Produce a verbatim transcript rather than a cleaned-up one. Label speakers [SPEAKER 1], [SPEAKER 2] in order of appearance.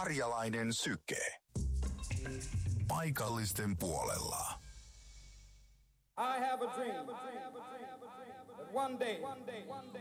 [SPEAKER 1] Karjalainen Syke. Paikallisten puolella.
[SPEAKER 2] I have a dream that one day